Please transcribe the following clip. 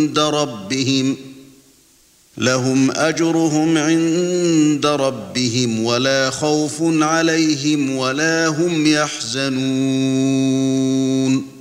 ربهم لهم أجرهم عند ربهم ولا خوف عليهم ولا هم يحزنون